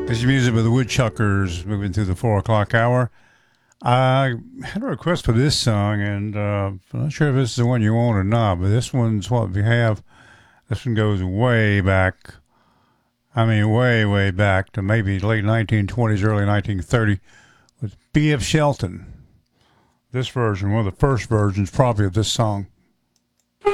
This is music by the Woodchuckers moving through the 4 o'clock hour. I had a request for this song, and I'm not sure if this is the one you want or not, but this one's what we have. This one goes way back. I mean, way, way back to maybe late 1920s, early 1930 with B.F. Shelton. This version, one of the first versions probably of this song.